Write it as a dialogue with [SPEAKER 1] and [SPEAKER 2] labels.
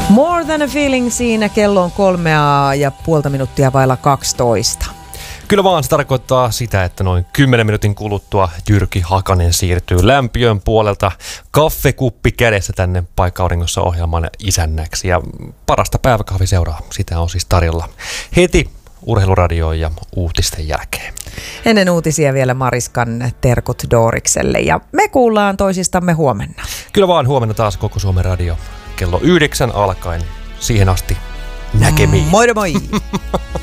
[SPEAKER 1] More than a feeling siinä. Kello on 3:30 vailla 12.
[SPEAKER 2] Kyllä vaan se tarkoittaa sitä, että noin 10 minuutin kuluttua Jyrki Hakanen siirtyy lämpiön puolelta kaffekuppi kädessä tänne Paikka-auringossa -ohjelman isännäksi. Ja parasta päiväkahviseuraa, sitä on siis tarjolla heti Urheiluradioon ja uutisten jälkeen.
[SPEAKER 1] Ennen uutisia vielä Mariskan terkut Doorikselle ja me kuullaan toisistamme huomenna.
[SPEAKER 2] Kyllä vaan, huomenna taas Koko Suomen radio kello 9 alkaen. Siihen asti näkemiin.
[SPEAKER 1] Moi moi!